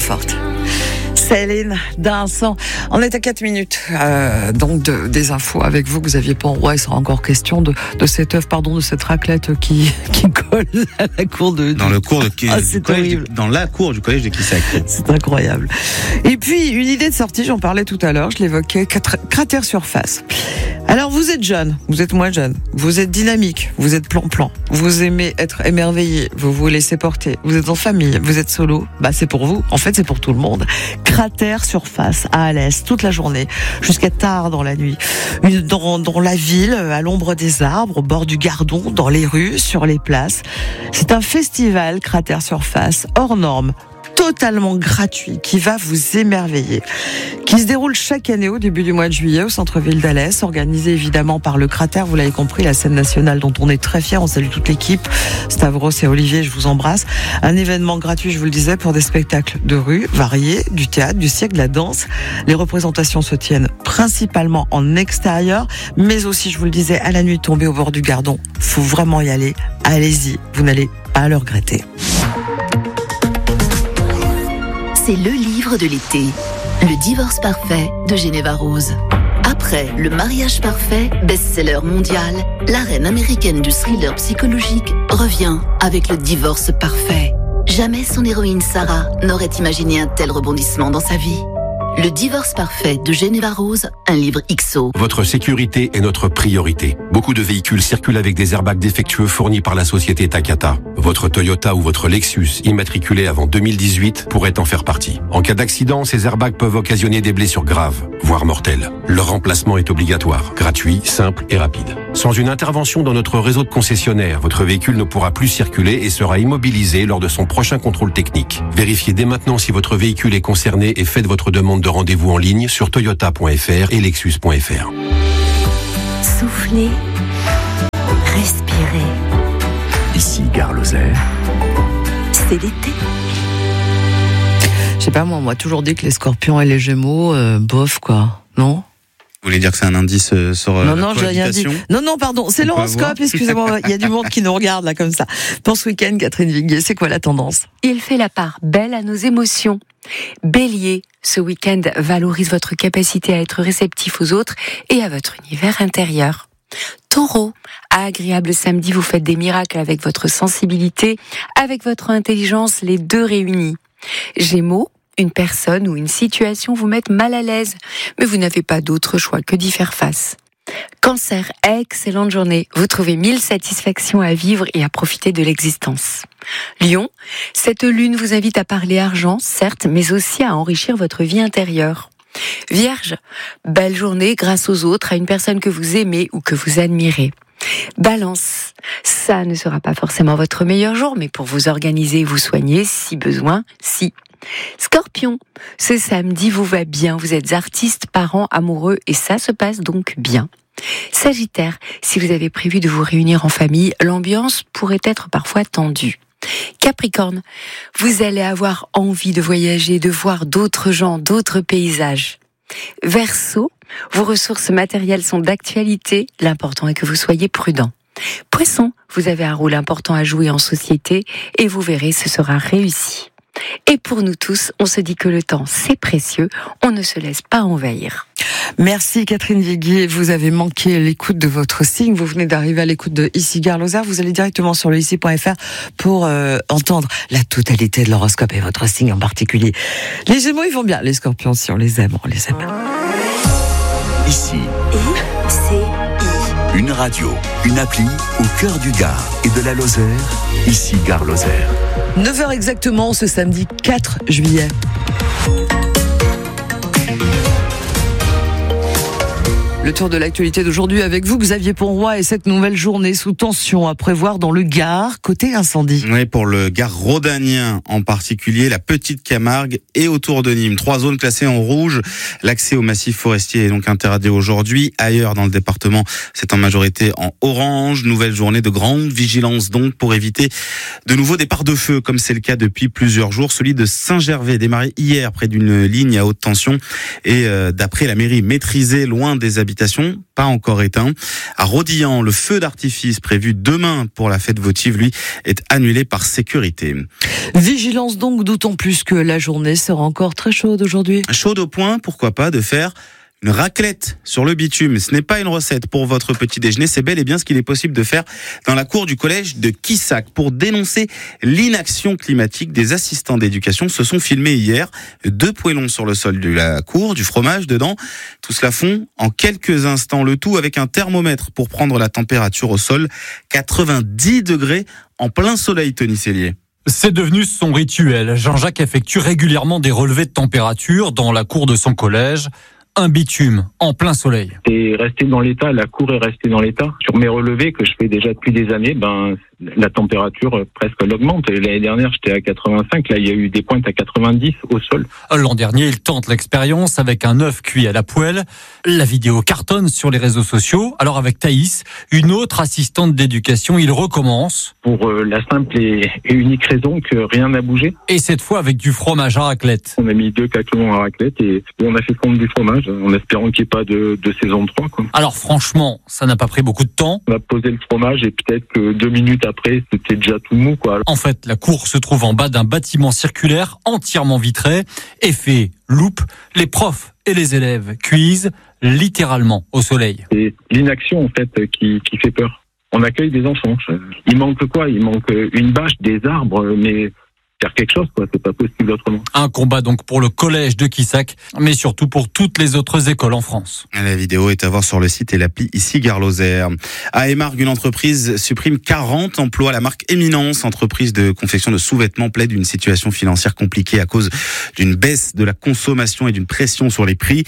forte. Céline Vincent. On est à 4 minutes donc des infos avec vous, Xavier Penroy. Il sera encore question de cette œuvre, de cette raclette qui colle à la cour de... Dans le cours de c'est horrible. Dans la cour du collège de Quissac. C'est incroyable. Et puis, une idée de sortie, j'en parlais tout à l'heure, je l'évoquais, Cratère Surface. Alors, vous êtes jeune, vous êtes moins jeune, vous êtes dynamique, vous êtes plan-plan, vous aimez être émerveillé, vous vous laissez porter, vous êtes en famille, vous êtes solo, c'est pour vous, en fait c'est pour tout le monde. Cratère Surface à Alès, toute la journée, jusqu'à tard dans la nuit. Dans la ville, à l'ombre des arbres, au bord du Gardon, dans les rues, sur les places. C'est un festival Cratère Surface, hors norme, totalement gratuit, qui va vous émerveiller, qui se déroule chaque année au début du mois de juillet au centre-ville d'Alès, organisé évidemment par le Cratère, vous l'avez compris, la scène nationale dont on est très fiers. On salue toute l'équipe, Stavros et Olivier, je vous embrasse. Un événement gratuit, je vous le disais, pour des spectacles de rue variés, du théâtre, du cirque, de la danse. Les représentations se tiennent principalement en extérieur, mais aussi, je vous le disais, à la nuit tombée au bord du Gardon. Faut vraiment y aller, allez-y, vous n'allez pas le regretter. C'est le livre de l'été, Le divorce parfait de Geneva Rose. Après Le mariage parfait, best-seller mondial, la reine américaine du thriller psychologique revient avec Le divorce parfait. Jamais son héroïne Sarah n'aurait imaginé un tel rebondissement dans sa vie. Le divorce parfait de Geneva Rose, un livre XO. Votre sécurité est notre priorité. Beaucoup de véhicules circulent avec des airbags défectueux fournis par la société Takata. Votre Toyota ou votre Lexus, immatriculé avant 2018, pourrait en faire partie. En cas d'accident, ces airbags peuvent occasionner des blessures graves, voire mortelles. Leur remplacement est obligatoire, gratuit, simple et rapide. Sans une intervention dans notre réseau de concessionnaires, votre véhicule ne pourra plus circuler et sera immobilisé lors de son prochain contrôle technique. Vérifiez dès maintenant si votre véhicule est concerné et faites votre demande de rendez-vous en ligne sur toyota.fr et lexus.fr. Soufflez, respirez. Ici Gare Lozère. C'est l'été. Je sais pas, moi, on m'a toujours dit que les Scorpions et les Gémeaux, bof, quoi. Non? Vous voulez dire que c'est un indice sur Non, j'ai rien dit. Non, pardon, c'est l'horoscope, excusez-moi, il y a du monde qui nous regarde, là, comme ça. Pour ce week-end, Catherine Viguier, c'est quoi la tendance? Il fait la part belle à nos émotions. Bélier, ce week-end valorise votre capacité à être réceptif aux autres et à votre univers intérieur. Taureau, agréable samedi, vous faites des miracles avec votre sensibilité, avec votre intelligence, les deux réunis. Gémeaux, une personne ou une situation vous met mal à l'aise, mais vous n'avez pas d'autre choix que d'y faire face. Cancer, excellente journée. Vous trouvez 1000 satisfactions à vivre et à profiter de l'existence. Lion, cette lune vous invite à parler argent, certes, mais aussi à enrichir votre vie intérieure. Vierge, belle journée grâce aux autres, à une personne que vous aimez ou que vous admirez. Balance, ça ne sera pas forcément votre meilleur jour, mais pour vous organiser et vous soigner, si besoin, si. Scorpion, ce samedi vous va bien, vous êtes artiste, parent, amoureux et ça se passe donc bien. Sagittaire, si vous avez prévu de vous réunir en famille, l'ambiance pourrait être parfois tendue. Capricorne, vous allez avoir envie de voyager, de voir d'autres gens, d'autres paysages. Verseau, vos ressources matérielles sont d'actualité, l'important est que vous soyez prudent. Poisson, vous avez un rôle important à jouer en société et vous verrez, ce sera réussi. Et pour nous tous, on se dit que le temps, c'est précieux, on ne se laisse pas envahir. Merci Catherine Viguier, vous avez manqué l'écoute de votre signe, vous venez d'arriver à l'écoute de Ici Gare Lozère, vous allez directement sur le ici.fr pour entendre la totalité de l'horoscope et votre signe en particulier. Les Gémeaux, ils vont bien, les Scorpions, si on les aime, on les aime. Ici. I-C-I. Une radio, une appli au cœur du Gard et de la Lozère. Ici Gare Lozère. 9h exactement ce samedi 4 juillet. Le tour de l'actualité d'aujourd'hui avec vous, Xavier Penroy, et cette nouvelle journée sous tension à prévoir dans le Gard, côté incendie. Oui, pour le Gard rhodanien en particulier, la Petite Camargue et autour de Nîmes. 3 zones classées en rouge. L'accès au massif forestier est donc interdit aujourd'hui. Ailleurs dans le département, c'est en majorité en orange. Nouvelle journée de grande vigilance donc pour éviter de nouveaux départs de feu, comme c'est le cas depuis plusieurs jours. Celui de Saint-Gervais, démarré hier près d'une ligne à haute tension et d'après la mairie maîtrisée, loin des habitations précipitations, pas encore éteints. À Rodillan, le feu d'artifice prévu demain pour la fête votive, lui, est annulé par sécurité. Vigilance donc, d'autant plus que la journée sera encore très chaude aujourd'hui. Chaude au point, pourquoi pas, de faire une raclette sur le bitume. Ce n'est pas une recette pour votre petit déjeuner, c'est bel et bien ce qu'il est possible de faire dans la cour du collège de Quissac. Pour dénoncer l'inaction climatique, des assistants d'éducation se sont filmés hier. 2 poêlons sur le sol de la cour, du fromage dedans. Tout cela fond en quelques instants, le tout avec un thermomètre pour prendre la température au sol. 90 degrés en plein soleil, Tony Cellier. C'est devenu son rituel. Jean-Jacques effectue régulièrement des relevés de température dans la cour de son collège. Un bitume en plein soleil. C'est resté dans l'état, la cour est restée dans l'état. Sur mes relevés que je fais déjà depuis des années, la température presque elle augmente. L'année dernière, j'étais à 85, là il y a eu des pointes à 90 au sol. L'an dernier, il tente l'expérience avec un œuf cuit à la poêle. La vidéo cartonne sur les réseaux sociaux. Alors avec Thaïs, une autre assistante d'éducation, il recommence. Pour la simple et unique raison que rien n'a bougé. Et cette fois avec du fromage à raclette. On a mis 2 caclons à raclette et on a fait fondre du fromage en espérant qu'il n'y ait pas de saison 3. Alors franchement, ça n'a pas pris beaucoup de temps. On a posé le fromage et peut-être que 2 minutes après, c'était déjà tout mou. En fait, la cour se trouve en bas d'un bâtiment circulaire entièrement vitré. Effet loupe, les profs et les élèves cuisent littéralement au soleil. C'est l'inaction en fait qui fait peur. On accueille des enfants. Il manque quoi ? Il manque une bâche, des arbres, mais faire quelque chose, c'est pas possible autrement. Un combat donc pour le collège de Quissac, mais surtout pour toutes les autres écoles en France. La vidéo est à voir sur le site et l'appli ici Gare Lozère. À Émargues, une entreprise supprime 40 emplois. La marque Éminence, entreprise de confection de sous-vêtements, plaide d'une situation financière compliquée à cause d'une baisse de la consommation et d'une pression sur les prix.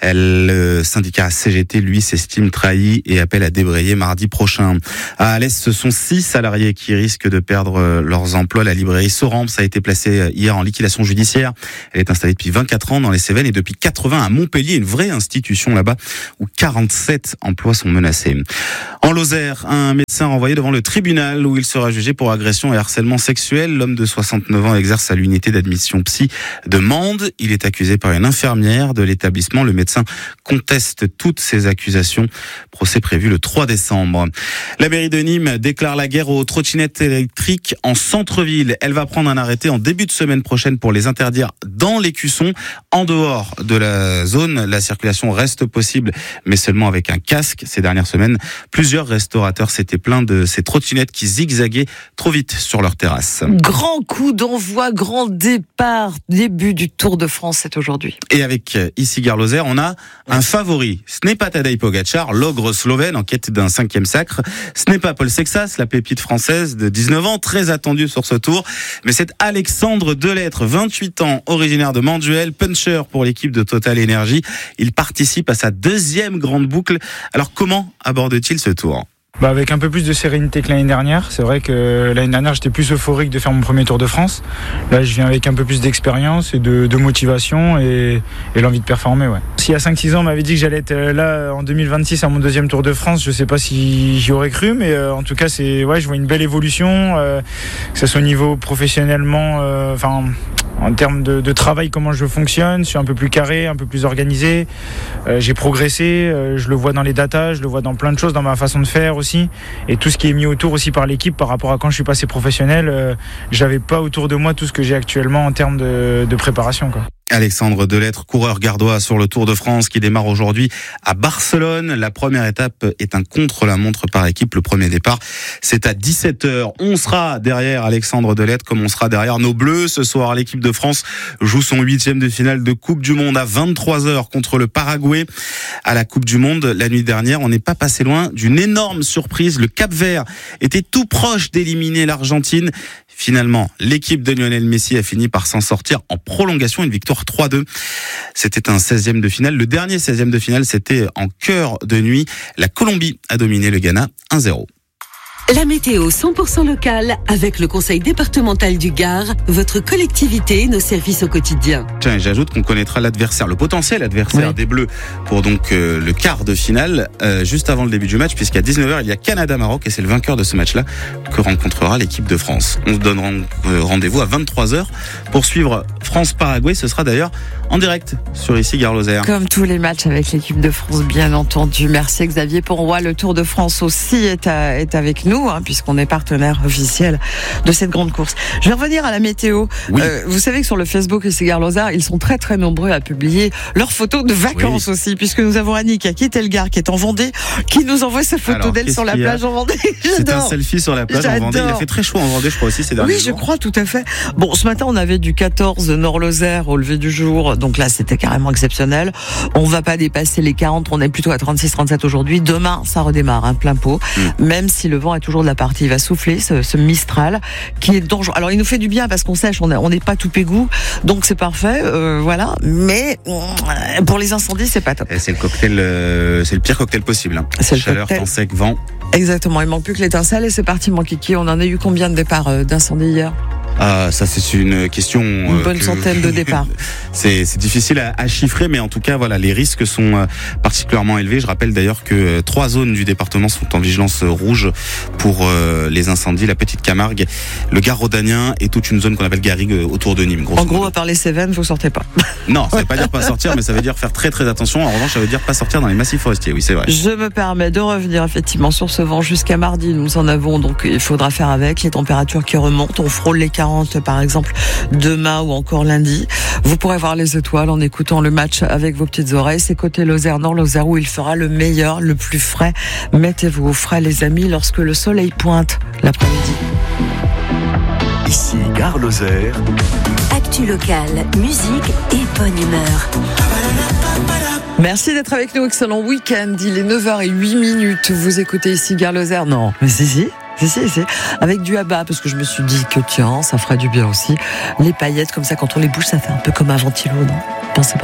Le syndicat CGT, lui, s'estime trahi et appelle à débrayer mardi prochain. À Alès, ce sont 6 salariés qui risquent de perdre leurs emplois. La librairie Soramps a été placée hier en liquidation judiciaire. Elle est installée depuis 24 ans dans les Cévennes et depuis 80 à Montpellier, une vraie institution là-bas où 47 emplois sont menacés. En Lozère, un médecin renvoyé devant le tribunal où il sera jugé pour agression et harcèlement sexuel. L'homme de 69 ans exerce à l'unité d'admission psy de Mende. Il est accusé par une infirmière de l'établissement. Le médecin conteste toutes ces accusations. Procès prévu le 3 décembre. La mairie de Nîmes déclare la guerre aux trottinettes électriques en centre-ville. Elle va prendre un arrêté en début de semaine prochaine pour les interdire dans l'écusson. En dehors de la zone, la circulation reste possible, mais seulement avec un casque. Ces dernières semaines, plusieurs restaurateurs s'étaient plaints de ces trottinettes qui zigzaguaient trop vite sur leur terrasse. Grand coup d'envoi, grand départ, début du Tour de France, c'est aujourd'hui. Et avec ici Gare Lozère, on a un favori. Ce n'est pas Tadej Pogačar, l'ogre slovène en quête d'un 5e sacre. Ce n'est pas Paul Sexas, la pépite française de 19 ans, très attendue sur ce tour. Mais c'est Alexandre Delettre, 28 ans, originaire de Manduel, puncher pour l'équipe de Total Energy. Il participe à sa 2e grande boucle. Alors comment aborde-t-il ce tour ? Avec un peu plus de sérénité que l'année dernière. C'est vrai que l'année dernière, j'étais plus euphorique de faire mon premier Tour de France. Là, je viens avec un peu plus d'expérience et de motivation et l'envie de performer. Ouais. S'il y a 5-6 ans, on m'avait dit que j'allais être là en 2026 à mon 2e Tour de France, je ne sais pas si j'y aurais cru, mais en tout cas, je vois une belle évolution, que ce soit au niveau professionnellement, en termes de travail, comment je fonctionne. Je suis un peu plus carré, un peu plus organisé. J'ai progressé, je le vois dans les datas, je le vois dans plein de choses, dans ma façon de faire aussi. Et tout ce qui est mis autour aussi par l'équipe par rapport à quand je suis passé professionnel, j'avais pas autour de moi tout ce que j'ai actuellement en termes de préparation, quoi. Alexandre Delettre, coureur gardois sur le Tour de France qui démarre aujourd'hui à Barcelone. La première étape est un contre-la-montre par équipe. Le premier départ, c'est à 17h. On sera derrière Alexandre Delettre comme on sera derrière nos Bleus. Ce soir, l'équipe de France joue son 8e de finale de Coupe du Monde à 23h contre le Paraguay. À la Coupe du Monde, la nuit dernière, on n'est pas passé loin d'une énorme surprise. Le Cap-Vert était tout proche d'éliminer l'Argentine. Finalement, l'équipe de Lionel Messi a fini par s'en sortir en prolongation, une victoire 3-2. C'était un 16e de finale. Le dernier 16e de finale, c'était en cœur de nuit. La Colombie a dominé le Ghana 1-0. La météo 100% locale avec le conseil départemental du Gard, votre collectivité et nos services au quotidien. Tiens, et j'ajoute qu'on connaîtra l'adversaire, le potentiel adversaire des Bleus pour donc le quart de finale juste avant le début du match, puisqu'à 19h il y a Canada-Maroc et c'est le vainqueur de ce match-là que rencontrera l'équipe de France. On se donne rendez-vous à 23h pour suivre France-Paraguay. Ce sera d'ailleurs en direct sur ici Gare-Lozère. Comme tous les matchs avec l'équipe de France, bien entendu. Merci Xavier Ponroy. Le Tour de France aussi est avec nous, puisqu'on est partenaire officiel de cette grande course. Je vais revenir à la météo. Oui. Vous savez que sur le Facebook ici Gare-Lozère, ils sont très très nombreux à publier leurs photos de vacances aussi, puisque nous avons Annie qui a quitté le Gard, qui est en Vendée, qui nous envoie sa photo d'elle sur la plage en Vendée. C'est un selfie sur la plage en Vendée. Il a fait très chaud en Vendée, je crois aussi ces derniers jours. Oui, je crois tout à fait. Bon, ce matin, on avait du 14 Nord-Lozère au lever du jour. Donc là, c'était carrément exceptionnel. On va pas dépasser les 40. On est plutôt à 36-37 aujourd'hui. Demain, ça redémarre, plein pot. Même si le vent est toujours de la partie, il va souffler, ce Mistral, qui est dangereux. Alors, il nous fait du bien parce qu'on sèche, on n'est pas tout pégou. Donc, c'est parfait, voilà. Mais, pour les incendies, c'est pas top. Et c'est le cocktail, c'est le pire cocktail possible. C'est chaleur, temps sec, vent. Exactement. Il manque plus que l'étincelle et c'est parti, mon kiki. On en a eu combien de départs d'incendies hier? Ah, ça c'est une question. Une bonne centaine de départs. C'est difficile à chiffrer, mais en tout cas, voilà, les risques sont particulièrement élevés. Je rappelle d'ailleurs que 3 zones du département sont en vigilance rouge pour les incendies, la Petite Camargue, le Gard rhodanien et toute une zone qu'on appelle Garrigue autour de Nîmes. En gros, à part les Cévennes, vous sortez pas. Non, ça veut pas dire pas sortir, mais ça veut dire faire très très attention. En revanche, ça veut dire pas sortir dans les massifs forestiers. Oui, c'est vrai. Je me permets de revenir effectivement sur ce vent jusqu'à mardi. Nous en avons, donc il faudra faire avec les températures qui remontent. On frôle les 40 par exemple demain ou encore lundi. Vous pourrez voir les étoiles en écoutant le match avec vos petites oreilles. C'est côté Lozère, Nord-Lozère où il fera le meilleur, le plus frais. Mettez-vous au frais les amis lorsque le soleil pointe l'après-midi. Ici Gare-Lozère. Actu locale, musique et bonne humeur. Merci d'être avec nous. Excellent week-end. Il est 9h08. Vous écoutez ici Gare-Lozère. Non, mais si. Avec du Abba, parce que je me suis dit que tiens, ça ferait du bien aussi. Les paillettes, comme ça, quand on les bouge, ça fait un peu comme un ventilo, non? Pensez pas?